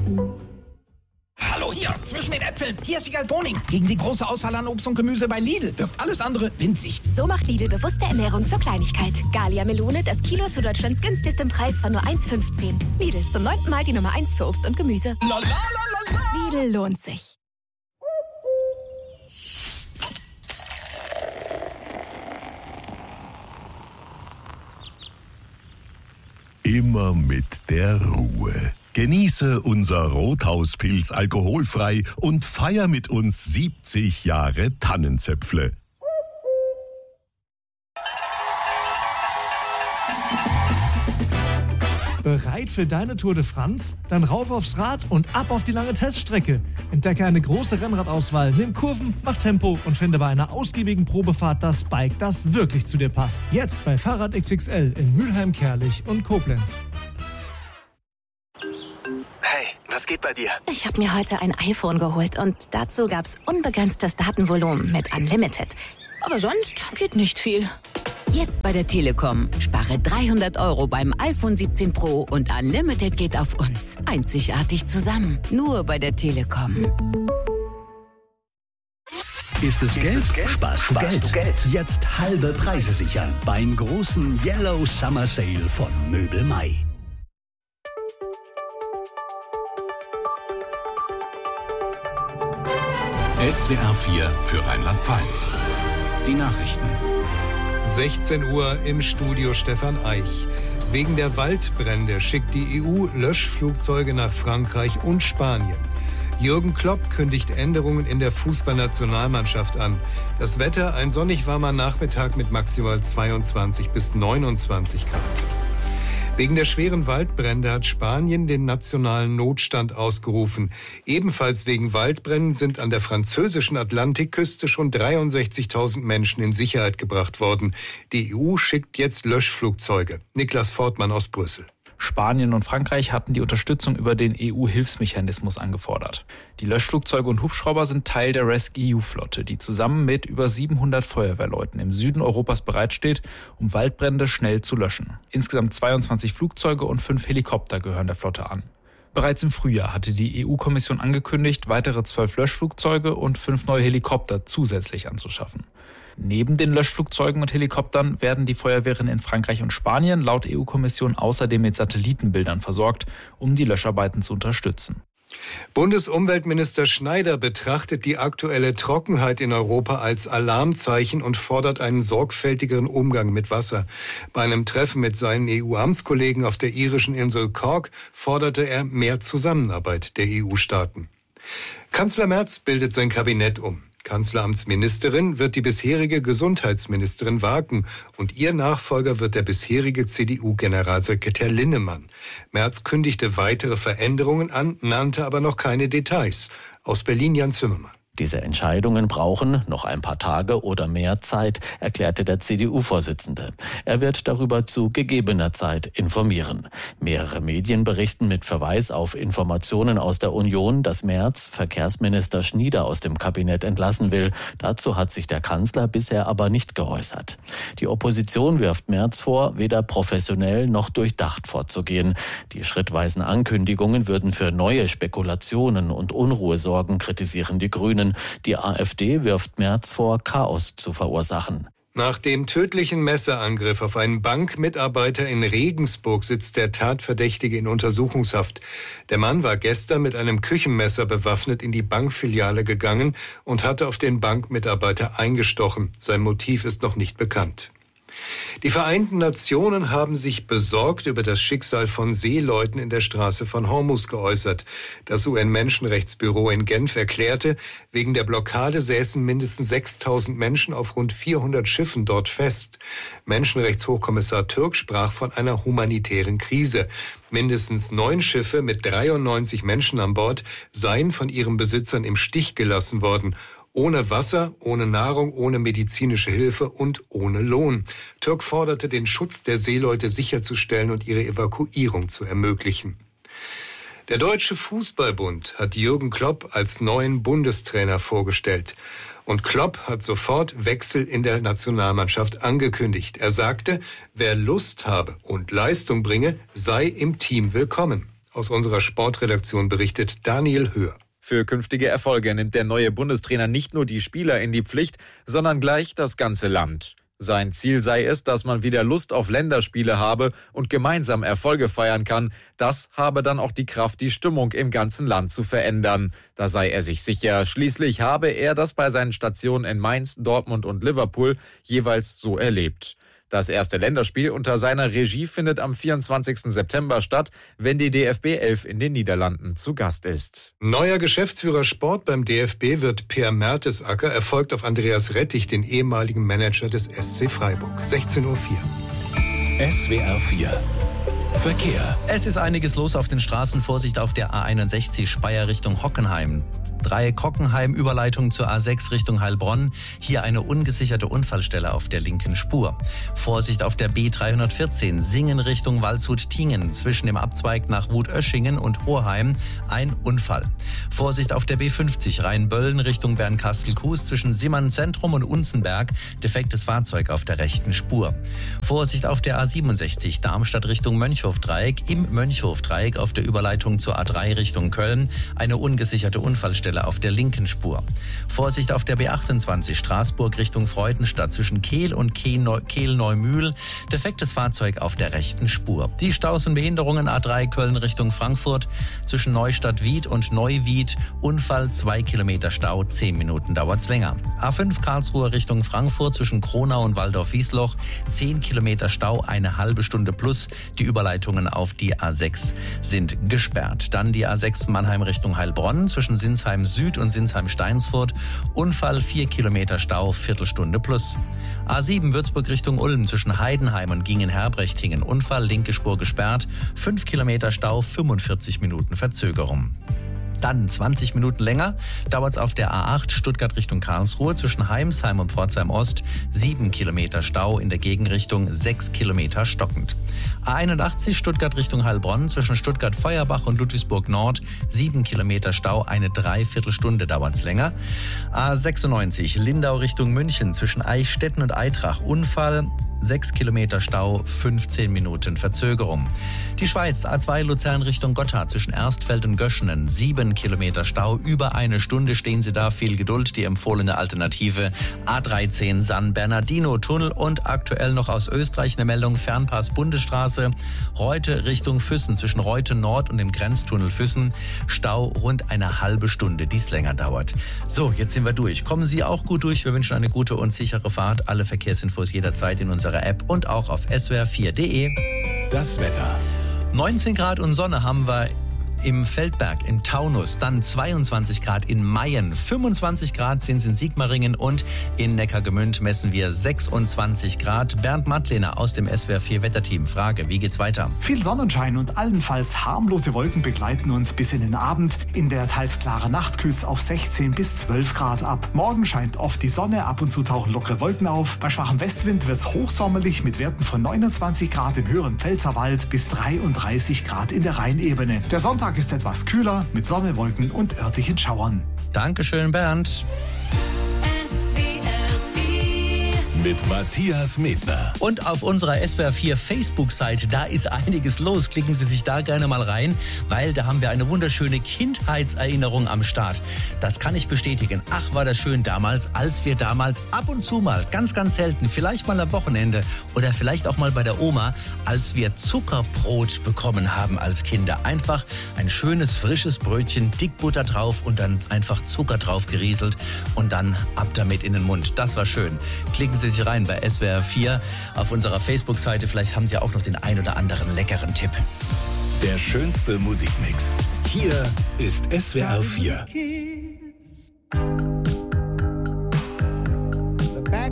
Hallo hier, zwischen den Äpfeln. Hier ist Wiegald Boning. Gegen die große Auswahl an Obst und Gemüse bei Lidl wirkt alles andere winzig. So macht Lidl bewusste Ernährung zur Kleinigkeit. Gallia Melone, das Kilo zu Deutschlands günstigstem Preis von nur 1,15. Lidl, zum 9. Mal die Nummer 1 für Obst und Gemüse. Lidl lohnt sich. Immer mit der Ruhe. Genieße unser Rothauspilz alkoholfrei und feier mit uns 70 Jahre Tannenzäpfle. Bereit für deine Tour de France? Dann rauf aufs Rad und ab auf die lange Teststrecke. Entdecke eine große Rennradauswahl, nimm Kurven, mach Tempo und finde bei einer ausgiebigen Probefahrt das Bike, das wirklich zu dir passt. Jetzt bei Fahrrad XXL in Mülheim, Kerlich und Koblenz. Hey, was geht bei dir? Ich habe mir heute ein iPhone geholt und dazu gab's unbegrenztes Datenvolumen mit Unlimited. Aber sonst geht nicht viel. Jetzt bei der Telekom. Spare 300 € beim iPhone 17 Pro und Unlimited geht auf uns. Einzigartig zusammen. Nur bei der Telekom. Ist es Geld? Sparst du Geld. Jetzt halbe Preise sichern beim großen Yellow Summer Sale von Möbel Mai. SWR 4 für Rheinland-Pfalz. Die Nachrichten. 16 Uhr im Studio Stefan Eich. Wegen der Waldbrände schickt die EU Löschflugzeuge nach Frankreich und Spanien. Jürgen Klopp kündigt Änderungen in der Fußballnationalmannschaft an. Das Wetter, ein sonnig warmer Nachmittag mit maximal 22 bis 29 Grad. Wegen der schweren Waldbrände hat Spanien den nationalen Notstand ausgerufen. Ebenfalls wegen Waldbränden sind an der französischen Atlantikküste schon 63.000 Menschen in Sicherheit gebracht worden. Die EU schickt jetzt Löschflugzeuge. Niklas Fortmann aus Brüssel. Spanien und Frankreich hatten die Unterstützung über den EU-Hilfsmechanismus angefordert. Die Löschflugzeuge und Hubschrauber sind Teil der RescEU-Flotte, die zusammen mit über 700 Feuerwehrleuten im Süden Europas bereitsteht, um Waldbrände schnell zu löschen. Insgesamt 22 Flugzeuge und 5 Helikopter gehören der Flotte an. Bereits im Frühjahr hatte die EU-Kommission angekündigt, weitere 12 Löschflugzeuge und 5 neue Helikopter zusätzlich anzuschaffen. Neben den Löschflugzeugen und Helikoptern werden die Feuerwehren in Frankreich und Spanien laut EU-Kommission außerdem mit Satellitenbildern versorgt, um die Löscharbeiten zu unterstützen. Bundesumweltminister Schneider betrachtet die aktuelle Trockenheit in Europa als Alarmzeichen und fordert einen sorgfältigeren Umgang mit Wasser. Bei einem Treffen mit seinen EU-Amtskollegen auf der irischen Insel Cork forderte er mehr Zusammenarbeit der EU-Staaten. Kanzler Merz bildet sein Kabinett um. Kanzleramtsministerin wird die bisherige Gesundheitsministerin Waken und ihr Nachfolger wird der bisherige CDU-Generalsekretär Linnemann. Merz kündigte weitere Veränderungen an, nannte aber noch keine Details. Aus Berlin Jan Zimmermann. Diese Entscheidungen brauchen noch ein paar Tage oder mehr Zeit, erklärte der CDU-Vorsitzende. Er wird darüber zu gegebener Zeit informieren. Mehrere Medien berichten mit Verweis auf Informationen aus der Union, dass Merz Verkehrsminister Schnieder aus dem Kabinett entlassen will. Dazu hat sich der Kanzler bisher aber nicht geäußert. Die Opposition wirft Merz vor, weder professionell noch durchdacht vorzugehen. Die schrittweisen Ankündigungen würden für neue Spekulationen und Unruhe sorgen, kritisieren die Grünen. Die AfD wirft Merz vor, Chaos zu verursachen. Nach dem tödlichen Messerangriff auf einen Bankmitarbeiter in Regensburg sitzt der Tatverdächtige in Untersuchungshaft. Der Mann war gestern mit einem Küchenmesser bewaffnet in die Bankfiliale gegangen und hatte auf den Bankmitarbeiter eingestochen. Sein Motiv ist noch nicht bekannt. Die Vereinten Nationen haben sich besorgt über das Schicksal von Seeleuten in der Straße von Hormuz geäußert. Das UN-Menschenrechtsbüro in Genf erklärte, wegen der Blockade säßen mindestens 6.000 Menschen auf rund 400 Schiffen dort fest. Menschenrechtshochkommissar Türk sprach von einer humanitären Krise. Mindestens 9 Schiffe mit 93 Menschen an Bord seien von ihren Besitzern im Stich gelassen worden. Ohne Wasser, ohne Nahrung, ohne medizinische Hilfe und ohne Lohn. Türk forderte, den Schutz der Seeleute sicherzustellen und ihre Evakuierung zu ermöglichen. Der Deutsche Fußballbund hat Jürgen Klopp als neuen Bundestrainer vorgestellt. Und Klopp hat sofort Wechsel in der Nationalmannschaft angekündigt. Er sagte, wer Lust habe und Leistung bringe, sei im Team willkommen. Aus unserer Sportredaktion berichtet Daniel Höhr. Für künftige Erfolge nimmt der neue Bundestrainer nicht nur die Spieler in die Pflicht, sondern gleich das ganze Land. Sein Ziel sei es, dass man wieder Lust auf Länderspiele habe und gemeinsam Erfolge feiern kann. Das habe dann auch die Kraft, die Stimmung im ganzen Land zu verändern. Da sei er sich sicher. Schließlich habe er das bei seinen Stationen in Mainz, Dortmund und Liverpool jeweils so erlebt. Das erste Länderspiel unter seiner Regie findet am 24. September statt, wenn die DFB 11 in den Niederlanden zu Gast ist. Neuer Geschäftsführer Sport beim DFB wird Per Mertesacker, erfolgt auf Andreas Rettich, den ehemaligen Manager des SC Freiburg. 16:04 Uhr. SWR 4 Verkehr. Es ist einiges los auf den Straßen. Vorsicht auf der A61 Speyer Richtung Hockenheim. Dreieck Hockenheim, Überleitung zur A6 Richtung Heilbronn. Hier eine ungesicherte Unfallstelle auf der linken Spur. Vorsicht auf der B314 Singen Richtung Waldshut-Tiengen. Zwischen dem Abzweig nach Wutöschingen und Horheim ein Unfall. Vorsicht auf der B50 Rheinböllen Richtung Bernkastel-Kues. Zwischen Simmern Zentrum und Unzenberg defektes Fahrzeug auf der rechten Spur. Vorsicht auf der A67 Darmstadt Richtung Mönchhofdreieck. Im Mönchhofdreieck auf der Überleitung zur A3 Richtung Köln eine ungesicherte Unfallstelle auf der linken Spur. Vorsicht auf der B28 Straßburg Richtung Freudenstadt zwischen Kehl und Kehl-Neumühl. Defektes Fahrzeug auf der rechten Spur. Die Staus und Behinderungen A3 Köln Richtung Frankfurt zwischen Neustadt-Wied und Neuwied. Unfall 2 Kilometer Stau, 10 Minuten dauert's länger. A5 Karlsruhe Richtung Frankfurt zwischen Kronau und Waldorf-Wiesloch. 10 Kilometer Stau, eine halbe Stunde plus. Die Überleitungen auf die A6 sind gesperrt. Dann die A6 Mannheim Richtung Heilbronn zwischen Sinsheim Süd und Sinsheim-Steinsfurt. Unfall 4 Kilometer Stau, Viertelstunde plus. A7 Würzburg Richtung Ulm zwischen Heidenheim und Gingen-Herbrechtingen. Unfall, linke Spur gesperrt. 5 Kilometer Stau, 45 Minuten Verzögerung. Dann 20 Minuten länger dauert es auf der A8 Stuttgart Richtung Karlsruhe zwischen Heimsheim und Pforzheim Ost. 7 Kilometer Stau, in der Gegenrichtung 6 Kilometer stockend. A81 Stuttgart Richtung Heilbronn zwischen Stuttgart-Feuerbach und Ludwigsburg Nord. 7 Kilometer Stau, eine Dreiviertelstunde dauert es länger. A96 Lindau Richtung München zwischen Eichstätten und Eitrach. Unfall, 6 Kilometer Stau, 15 Minuten Verzögerung. Die Schweiz, A2 Luzern Richtung Gotthard zwischen Erstfeld und Göschenen. 7 Kilometer Stau, über eine Stunde stehen Sie da, viel Geduld. Die empfohlene Alternative A13 San Bernardino Tunnel und aktuell noch aus Österreich eine Meldung, Fernpass Bundesstraße, Reute Richtung Füssen zwischen Reute Nord und dem Grenztunnel Füssen. Stau rund eine halbe Stunde, die es länger dauert. So, jetzt sind wir durch. Kommen Sie auch gut durch. Wir wünschen eine gute und sichere Fahrt. Alle Verkehrsinfos jederzeit in unserer App und auch auf swr4.de. Das Wetter. 19 Grad und Sonne haben wir im Feldberg, in Taunus, dann 22 Grad in Mayen, 25 Grad sind es in Sigmaringen und in Neckargemünd messen wir 26 Grad. Bernd Mattlehner aus dem SWR4 Wetterteam. Frage, wie geht's weiter? Viel Sonnenschein und allenfalls harmlose Wolken begleiten uns bis in den Abend. In der teils klaren Nacht kühlt's auf 16 bis 12 Grad ab. Morgen scheint oft die Sonne, ab und zu tauchen lockere Wolken auf. Bei schwachem Westwind wird's hochsommerlich mit Werten von 29 Grad im höheren Pfälzerwald bis 33 Grad in der Rheinebene. Der Sonntag ist etwas kühler mit Sonne, Wolken und örtlichen Schauern. Dankeschön, Bernd. Mit Matthias Medner. Und auf unserer SWR4 Facebook-Seite, da ist einiges los. Klicken Sie sich da gerne mal rein, weil da haben wir eine wunderschöne Kindheitserinnerung am Start. Das kann ich bestätigen. Ach, war das schön damals, als wir damals ab und zu mal, ganz, ganz selten, vielleicht mal am Wochenende oder vielleicht auch mal bei der Oma, als wir Zuckerbrot bekommen haben als Kinder. Einfach ein schönes, frisches Brötchen, dick Butter drauf und dann einfach Zucker drauf gerieselt und dann ab damit in den Mund. Das war schön. Klicken Sie sich rein bei SWR4 auf unserer Facebook-Seite. Vielleicht haben Sie auch noch den ein oder anderen leckeren Tipp. Der schönste Musikmix. Hier ist SWR4.